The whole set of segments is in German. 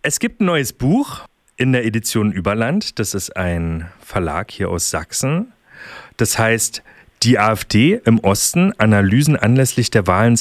Es gibt ein neues Buch in der Edition Überland. Das ist ein Verlag hier aus Sachsen. Das heißt Die AfD im Osten, Analysen anlässlich der Wahlen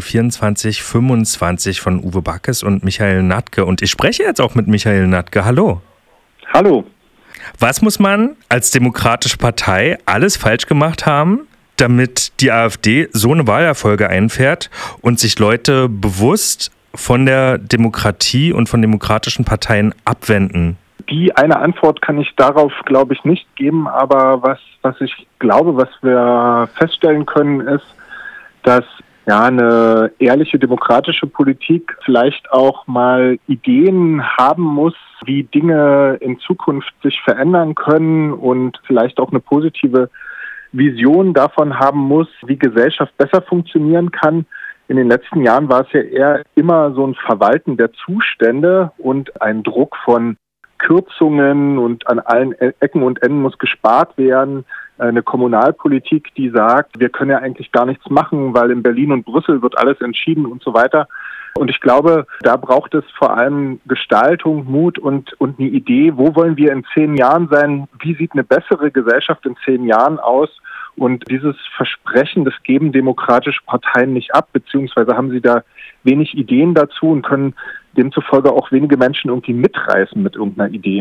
2024-25 von Uwe Backes und Michael Natke. Und ich spreche jetzt auch mit Michael Natke. Hallo. Hallo. Was muss man als demokratische Partei alles falsch gemacht haben, damit die AfD so eine Wahlerfolge einfährt und sich Leute bewusst von der Demokratie und von demokratischen Parteien abwenden? Die eine Antwort kann ich darauf, glaube ich, nicht geben, aber was ich glaube, was wir feststellen können, ist, dass eine ehrliche demokratische Politik vielleicht auch mal Ideen haben muss, wie Dinge in Zukunft sich verändern können und vielleicht auch eine positive Vision davon haben muss, wie Gesellschaft besser funktionieren kann. In den letzten Jahren war es ja eher immer so ein Verwalten der Zustände und ein Druck von Kürzungen und an allen Ecken und Enden muss gespart werden. Eine Kommunalpolitik, die sagt, wir können ja eigentlich gar nichts machen, weil in Berlin und Brüssel wird alles entschieden und so weiter. Und ich glaube, da braucht es vor allem Gestaltung, Mut und eine Idee, wo wollen wir in 10 Jahren sein, wie sieht eine bessere Gesellschaft in 10 Jahren aus? Und dieses Versprechen, das geben demokratische Parteien nicht ab, beziehungsweise haben sie da wenig Ideen dazu und können demzufolge auch wenige Menschen irgendwie mitreißen mit irgendeiner Idee.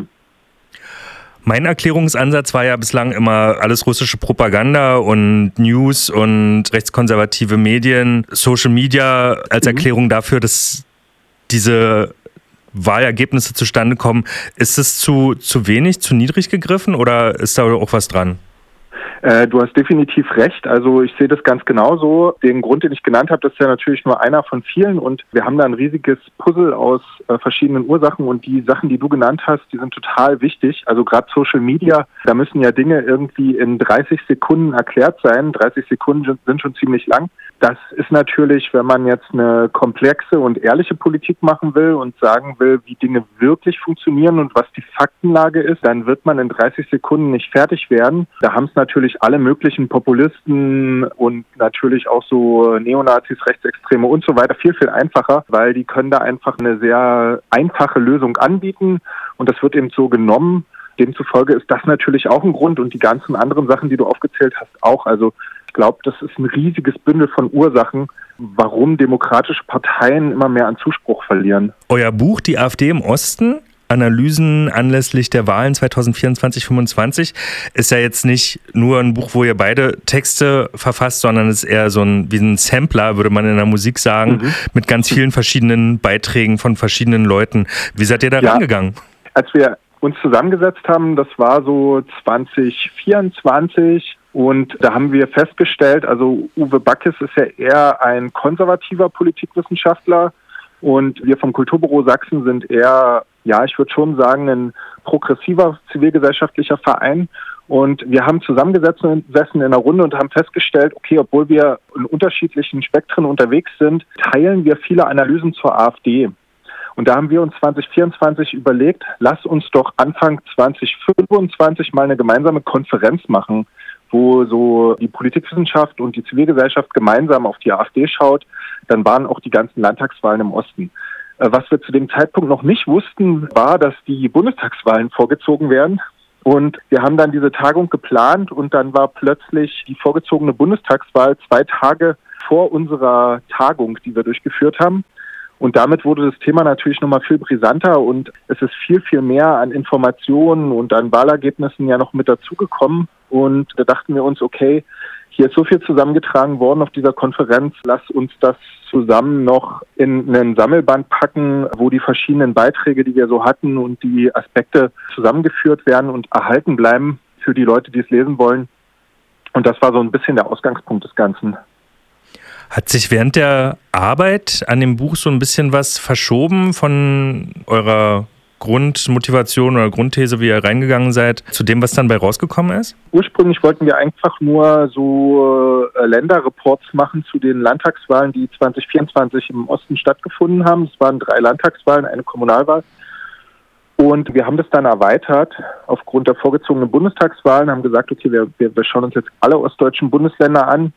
Mein Erklärungsansatz war ja bislang immer alles russische Propaganda und News und rechtskonservative Medien, Social Media als Erklärung dafür, dass diese Wahlergebnisse zustande kommen. Ist es zu wenig, zu niedrig gegriffen oder ist da auch was dran? Du hast definitiv recht. Also ich sehe das ganz genauso. Den Grund, den ich genannt habe, das ist ja natürlich nur einer von vielen und wir haben da ein riesiges Puzzle aus verschiedenen Ursachen und die Sachen, die du genannt hast, die sind total wichtig. Also gerade Social Media, da müssen ja Dinge irgendwie in 30 Sekunden erklärt sein. 30 Sekunden sind schon ziemlich lang. Das ist natürlich, wenn man jetzt eine komplexe und ehrliche Politik machen will und sagen will, wie Dinge wirklich funktionieren und was die Faktenlage ist, dann wird man in 30 Sekunden nicht fertig werden. Da haben es natürlich alle möglichen Populisten und natürlich auch so Neonazis, Rechtsextreme und so weiter viel, viel einfacher, weil die können da einfach eine sehr einfache Lösung anbieten und das wird eben so genommen. Demzufolge ist das natürlich auch ein Grund und die ganzen anderen Sachen, die du aufgezählt hast, auch. Also ich glaube, das ist ein riesiges Bündel von Ursachen, warum demokratische Parteien immer mehr an Zuspruch verlieren. Euer Buch Die AfD im Osten, Analysen anlässlich der Wahlen 2024-25 ist ja jetzt nicht nur ein Buch, wo ihr beide Texte verfasst, sondern es ist eher so wie ein Sampler, würde man in der Musik sagen, mit ganz vielen verschiedenen Beiträgen von verschiedenen Leuten. Wie seid ihr da rangegangen? Als wir uns zusammengesetzt haben, das war so 2024 und da haben wir festgestellt, also Uwe Backes ist ja eher ein konservativer Politikwissenschaftler und wir vom Kulturbüro Sachsen sind eher, ich würde schon sagen, ein progressiver zivilgesellschaftlicher Verein. Und wir haben zusammengesessen in einer Runde und haben festgestellt, okay, obwohl wir in unterschiedlichen Spektren unterwegs sind, teilen wir viele Analysen zur AfD. Und da haben wir uns 2024 überlegt, lass uns doch Anfang 2025 mal eine gemeinsame Konferenz machen, wo so die Politikwissenschaft und die Zivilgesellschaft gemeinsam auf die AfD schaut. Dann waren auch die ganzen Landtagswahlen im Osten. Was wir zu dem Zeitpunkt noch nicht wussten, war, dass die Bundestagswahlen vorgezogen werden. Und wir haben dann diese Tagung geplant und dann war plötzlich die vorgezogene Bundestagswahl 2 Tage vor unserer Tagung, die wir durchgeführt haben. Und damit wurde das Thema natürlich nochmal viel brisanter und es ist viel, viel mehr an Informationen und an Wahlergebnissen ja noch mit dazugekommen. Und da dachten wir uns, okay, hier ist so viel zusammengetragen worden auf dieser Konferenz, lass uns das zusammen noch in einen Sammelband packen, wo die verschiedenen Beiträge, die wir so hatten und die Aspekte zusammengeführt werden und erhalten bleiben für die Leute, die es lesen wollen. Und das war so ein bisschen der Ausgangspunkt des Ganzen. Hat sich während der Arbeit an dem Buch so ein bisschen was verschoben von eurer Grundmotivation oder Grundthese, wie ihr reingegangen seid, zu dem, was dann bei rausgekommen ist? Ursprünglich wollten wir einfach nur so Länderreports machen zu den Landtagswahlen, die 2024 im Osten stattgefunden haben. Es waren 3 Landtagswahlen, eine Kommunalwahl. Und wir haben das dann erweitert aufgrund der vorgezogenen Bundestagswahlen, haben gesagt, okay, wir schauen uns jetzt alle ostdeutschen Bundesländer an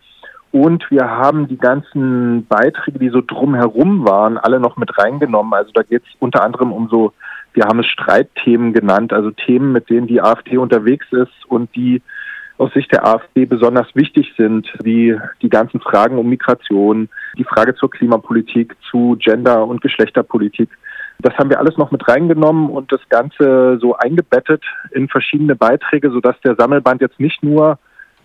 Und wir haben die ganzen Beiträge, die so drumherum waren, alle noch mit reingenommen. Also da geht es unter anderem um so, wir haben es Streitthemen genannt, also Themen, mit denen die AfD unterwegs ist und die aus Sicht der AfD besonders wichtig sind, wie die ganzen Fragen um Migration, die Frage zur Klimapolitik, zu Gender- und Geschlechterpolitik. Das haben wir alles noch mit reingenommen und das Ganze so eingebettet in verschiedene Beiträge, sodass der Sammelband jetzt nicht nur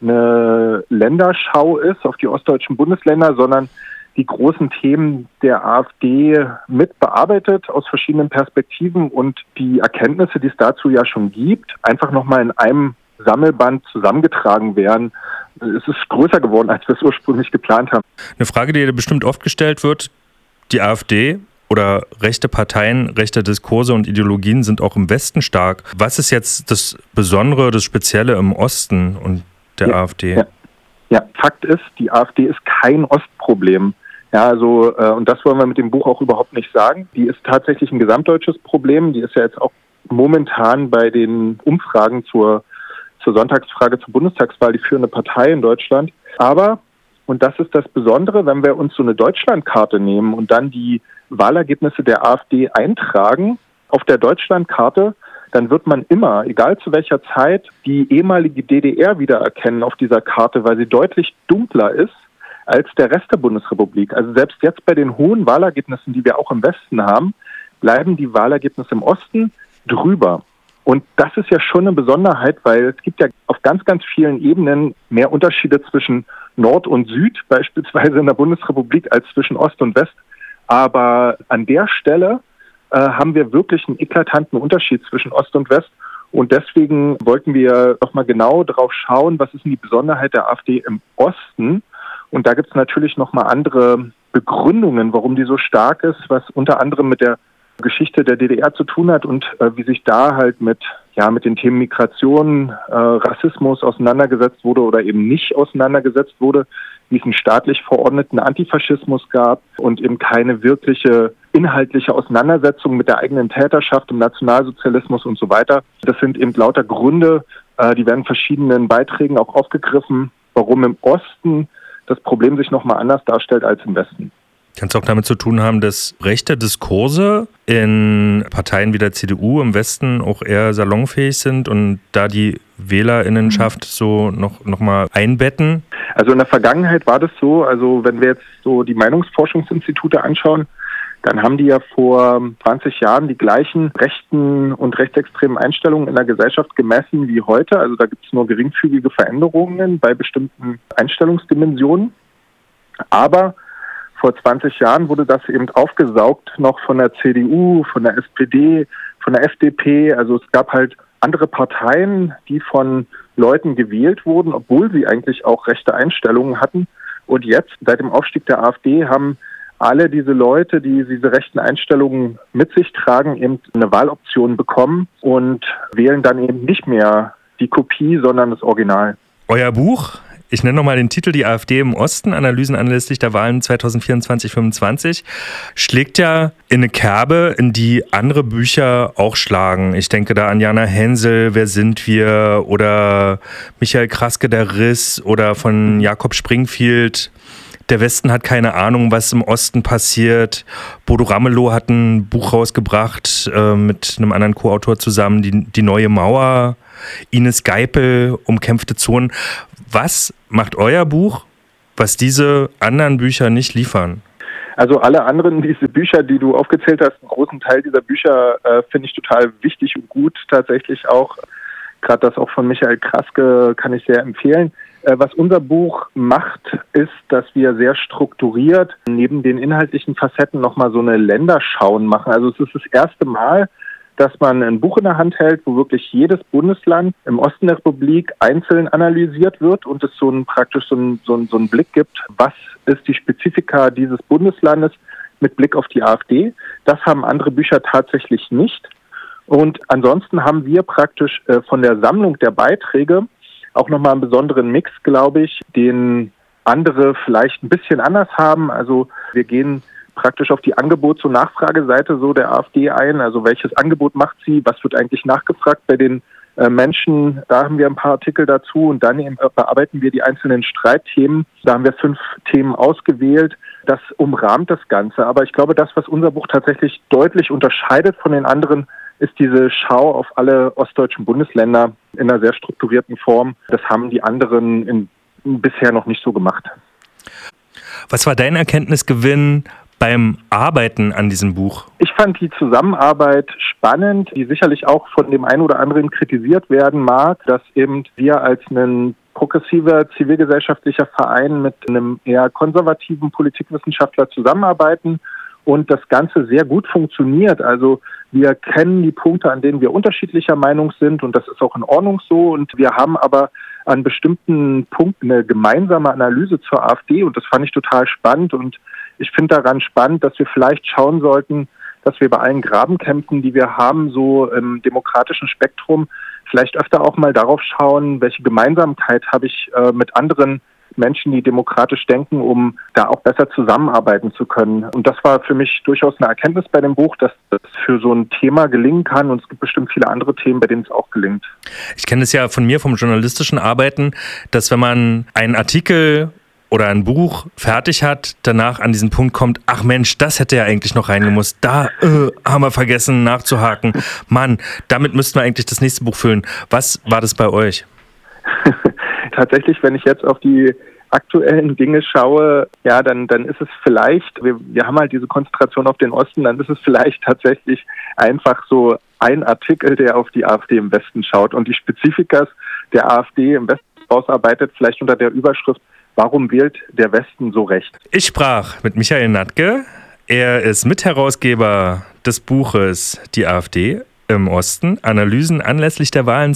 eine Länderschau ist auf die ostdeutschen Bundesländer, sondern die großen Themen der AfD mit bearbeitet aus verschiedenen Perspektiven und die Erkenntnisse, die es dazu ja schon gibt, einfach nochmal in einem Sammelband zusammengetragen werden. Es ist größer geworden, als wir es ursprünglich geplant haben. Eine Frage, die bestimmt oft gestellt wird, die AfD oder rechte Parteien, rechte Diskurse und Ideologien sind auch im Westen stark. Was ist jetzt das Besondere, das Spezielle im Osten und der AfD? Ja, Fakt ist, die AfD ist kein Ostproblem. Ja, also, und das wollen wir mit dem Buch auch überhaupt nicht sagen. Die ist tatsächlich ein gesamtdeutsches Problem. Die ist ja jetzt auch momentan bei den Umfragen zur Sonntagsfrage zur Bundestagswahl die führende Partei in Deutschland. Aber, und das ist das Besondere, wenn wir uns so eine Deutschlandkarte nehmen und dann die Wahlergebnisse der AfD eintragen auf der Deutschlandkarte, dann wird man immer, egal zu welcher Zeit, die ehemalige DDR wiedererkennen auf dieser Karte, weil sie deutlich dunkler ist als der Rest der Bundesrepublik. Also selbst jetzt bei den hohen Wahlergebnissen, die wir auch im Westen haben, bleiben die Wahlergebnisse im Osten drüber. Und das ist ja schon eine Besonderheit, weil es gibt ja auf ganz, ganz vielen Ebenen mehr Unterschiede zwischen Nord und Süd, beispielsweise in der Bundesrepublik, als zwischen Ost und West. Aber an der Stelle haben wir wirklich einen eklatanten Unterschied zwischen Ost und West. Und deswegen wollten wir doch mal genau drauf schauen, was ist denn die Besonderheit der AfD im Osten. Und da gibt es natürlich nochmal andere Begründungen, warum die so stark ist, was unter anderem mit der Geschichte der DDR zu tun hat und wie sich da halt mit den Themen Migration, Rassismus auseinandergesetzt wurde oder eben nicht auseinandergesetzt wurde, wie es einen staatlich verordneten Antifaschismus gab und eben keine wirkliche inhaltliche Auseinandersetzung mit der eigenen Täterschaft im Nationalsozialismus und so weiter. Das sind eben lauter Gründe, die werden in verschiedenen Beiträgen auch aufgegriffen, warum im Osten das Problem sich nochmal anders darstellt als im Westen. Kann es auch damit zu tun haben, dass rechte Diskurse in Parteien wie der CDU im Westen auch eher salonfähig sind und da die WählerInnenschaft so noch mal einbetten? Also in der Vergangenheit war das so, also wenn wir jetzt so die Meinungsforschungsinstitute anschauen, dann haben die ja vor 20 Jahren die gleichen rechten und rechtsextremen Einstellungen in der Gesellschaft gemessen wie heute. Also da gibt es nur geringfügige Veränderungen bei bestimmten Einstellungsdimensionen. Aber vor 20 Jahren wurde das eben aufgesaugt noch von der CDU, von der SPD, von der FDP. Also es gab halt andere Parteien, die von Leuten gewählt wurden, obwohl sie eigentlich auch rechte Einstellungen hatten. Und jetzt, seit dem Aufstieg der AfD, haben alle diese Leute, die diese rechten Einstellungen mit sich tragen, eben eine Wahloption bekommen und wählen dann eben nicht mehr die Kopie, sondern das Original. Euer Buch, ich nenne nochmal den Titel, die AfD im Osten, Analysen anlässlich der Wahlen 2024-25, schlägt ja in eine Kerbe, in die andere Bücher auch schlagen. Ich denke da an Jana Hensel, Wer sind wir? Oder Michael Kraske, Der Riss oder von Jakob Springfield, Der Westen hat keine Ahnung, was im Osten passiert. Bodo Ramelow hat ein Buch rausgebracht mit einem anderen Co-Autor zusammen, die neue Mauer. Ines Geipel, Umkämpfte Zonen. Was macht euer Buch, was diese anderen Bücher nicht liefern? Also alle anderen, diese Bücher, die du aufgezählt hast, einen großen Teil dieser Bücher finde ich total wichtig und gut tatsächlich auch. Gerade das auch von Michael Kraske kann ich sehr empfehlen. Was unser Buch macht, ist, dass wir sehr strukturiert neben den inhaltlichen Facetten nochmal so eine Länderschauen machen. Also es ist das erste Mal, dass man ein Buch in der Hand hält, wo wirklich jedes Bundesland im Osten der Republik einzeln analysiert wird und es praktisch so einen Blick gibt, was ist die Spezifika dieses Bundeslandes mit Blick auf die AfD. Das haben andere Bücher tatsächlich nicht. Und ansonsten haben wir praktisch von der Sammlung der Beiträge auch nochmal einen besonderen Mix, glaube ich, den andere vielleicht ein bisschen anders haben. Also wir gehen praktisch auf die Angebots- und Nachfrageseite so der AfD ein. Also welches Angebot macht sie? Was wird eigentlich nachgefragt bei den Menschen, da haben wir ein paar Artikel dazu und dann bearbeiten wir die einzelnen Streitthemen. Da haben wir 5 Themen ausgewählt. Das umrahmt das Ganze. Aber ich glaube, das, was unser Buch tatsächlich deutlich unterscheidet von den anderen, ist diese Schau auf alle ostdeutschen Bundesländer in einer sehr strukturierten Form. Das haben die anderen bisher noch nicht so gemacht. Was war dein Erkenntnisgewinn beim Arbeiten an diesem Buch? Ich fand die Zusammenarbeit spannend, die sicherlich auch von dem einen oder anderen kritisiert werden mag, dass eben wir als ein progressiver zivilgesellschaftlicher Verein mit einem eher konservativen Politikwissenschaftler zusammenarbeiten und das Ganze sehr gut funktioniert. Also wir kennen die Punkte, an denen wir unterschiedlicher Meinung sind und das ist auch in Ordnung so. Und wir haben aber an bestimmten Punkten eine gemeinsame Analyse zur AfD und das fand ich total spannend. Und ich finde daran spannend, dass wir vielleicht schauen sollten, dass wir bei allen Grabenkämpfen, die wir haben, so im demokratischen Spektrum, vielleicht öfter auch mal darauf schauen, welche Gemeinsamkeit habe ich mit anderen Menschen, die demokratisch denken, um da auch besser zusammenarbeiten zu können. Und das war für mich durchaus eine Erkenntnis bei dem Buch, dass das für so ein Thema gelingen kann. Und es gibt bestimmt viele andere Themen, bei denen es auch gelingt. Ich kenne es ja von mir, vom journalistischen Arbeiten, dass wenn man einen Artikel oder ein Buch fertig hat, danach an diesen Punkt kommt, ach Mensch, das hätte ja eigentlich noch reingemusst, da haben wir vergessen nachzuhaken. Mann, damit müssten wir eigentlich das nächste Buch füllen. Was war das bei euch? Tatsächlich, wenn ich jetzt auf die aktuellen Dinge schaue, ja, dann ist es vielleicht, wir haben halt diese Konzentration auf den Osten, dann ist es vielleicht tatsächlich einfach so ein Artikel, der auf die AfD im Westen schaut und die Spezifikas der AfD im Westen ausarbeitet, vielleicht unter der Überschrift, warum wählt der Westen so recht? Ich sprach mit Michael Natke. Er ist Mitherausgeber des Buches Die AfD im Osten, Analysen anlässlich der Wahlen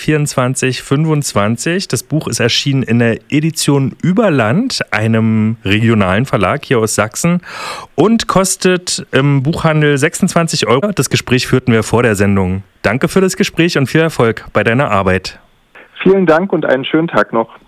2024-25. Das Buch ist erschienen in der Edition Überland, einem regionalen Verlag hier aus Sachsen und kostet im Buchhandel 26 €. Das Gespräch führten wir vor der Sendung. Danke für das Gespräch und viel Erfolg bei deiner Arbeit. Vielen Dank und einen schönen Tag noch.